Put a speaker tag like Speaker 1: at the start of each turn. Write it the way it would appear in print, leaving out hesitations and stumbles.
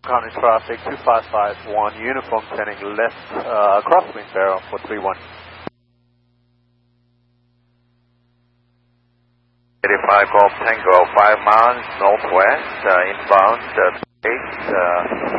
Speaker 1: County traffic 2551, uniform turning left, crosswind barrel for 31.
Speaker 2: 85 Golf Tango, 5 miles northwest, inbound, 8,